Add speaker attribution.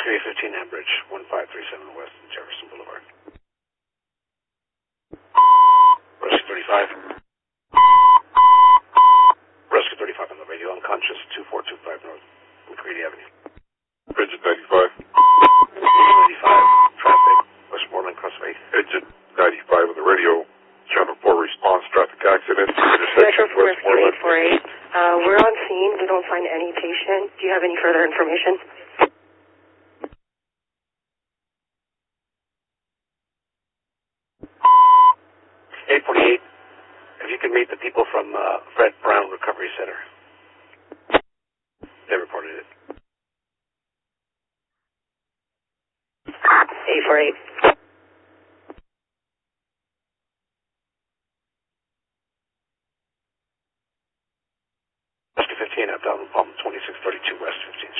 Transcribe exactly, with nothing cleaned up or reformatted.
Speaker 1: Rescue eight fifteen Ambridge, one five three seven West Jefferson Boulevard. Rescue thirty-five. Rescue thirty-five on the radio, unconscious, two four two five North McCready Avenue.
Speaker 2: Engine ninety-five.
Speaker 1: ninety-five, traffic, Westmoreland, Crossway.
Speaker 2: Engine ninety-five on the radio, channel four response, traffic accident,
Speaker 3: Metro
Speaker 2: intersection
Speaker 3: four eight
Speaker 2: Westmoreland.
Speaker 3: four eight. Uh, we're on scene. We don't find any patient. Do you have any further information?
Speaker 1: eight forty-eight, if you can meet the people from uh, Fred Brown Recovery Center. They reported it.
Speaker 3: eight four eight.
Speaker 1: Rescue fifteen, up down Palm twenty-six thirty-two West fifteen